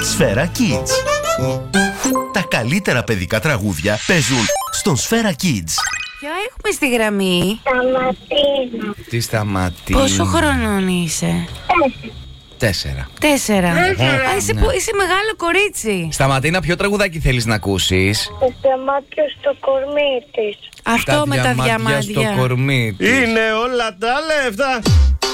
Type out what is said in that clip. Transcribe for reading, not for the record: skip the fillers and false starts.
Σφαίρα Kids. Τα καλύτερα παιδικά τραγούδια παίζουν στον Σφαίρα Kids. Ποια έχουμε στη γραμμή? Σταματίνα. Τι Σταματίνα? Πόσο χρονών είσαι? 4. 4. Είσαι μεγάλο κορίτσι. Σταματίνα, ποιο τραγουδάκι θέλεις να ακούσεις? Το διαμάτιο στο κορμί της. Αυτό με τα διαμάντια διαμάντια. στο κορμί της. Είναι όλα τα λεφτά